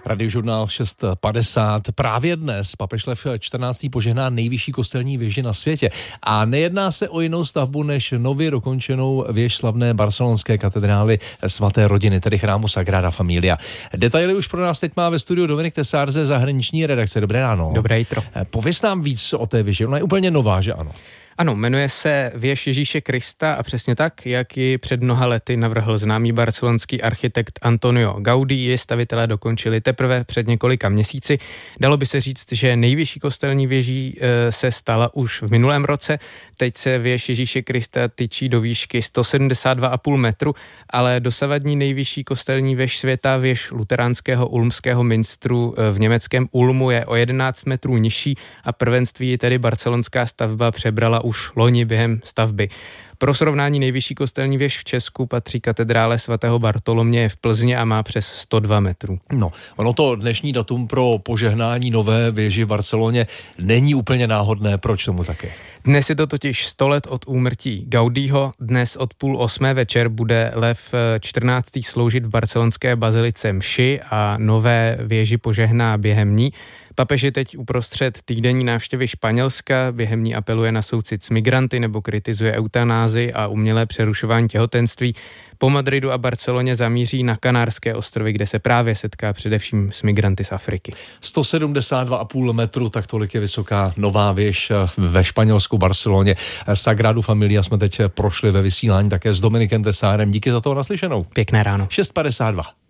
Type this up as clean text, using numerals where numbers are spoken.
Radiožurnál 6.50. Právě dnes papež Lev 14. požehná nejvyšší kostelní věži na světě. A nejedná se o jinou stavbu než nově dokončenou věž slavné barcelonské katedrály svaté rodiny, tedy chrámu Sagrada Familia. Detaily už pro nás teď má ve studiu Dominik Tesár ze zahraniční redakce. Dobré ráno. Dobré jitro. Pověz nám víc o té věži. Ona je úplně nová, že ano? Ano, jmenuje se věž Ježíše Krista a přesně tak, jak ji před mnoha lety navrhl známý barcelonský architekt Antonio Gaudí, ji stavitelé dokončili teprve před několika měsíci. Dalo by se říct, že nejvyšší kostelní věží se stala už v minulém roce. Teď se věž Ježíše Krista tyčí do výšky 172,5 metru, ale dosavadní nejvyšší kostelní věž světa, věž luteránského ulmského minstru v německém Ulmu, je o 11 metrů nižší a prvenství tedy barcelonská stavba přebrala už loni během stavby. Pro srovnání nejvyšší kostelní věž v Česku patří katedrále svatého Bartoloměje v Plzni a má přes 102 metrů. No, ono to dnešní datum pro požehnání nové věži v Barceloně není úplně náhodné. Proč tomu také? Dnes je to totiž 100 let od úmrtí Gaudího. Dnes od 7:30 večer bude Lev 14. sloužit v barcelonské bazilice mši a nové věži požehná během ní. Papež je teď uprostřed týdenní návštěvy Španělska, během ní apeluje na soucit s migranty nebo kritizuje eutanázi a umělé přerušování těhotenství. Po Madridu a Barceloně zamíří na Kanárské ostrovy, kde se právě setká především s migranty z Afriky. 172,5 metru, tak tolik je vysoká nová věž ve Španělsku, Barceloně. Sagradu Familia jsme teď prošli ve vysílání také s Dominikem Tesárem. Díky za to, naslyšenou. Pěkné ráno. 6.52.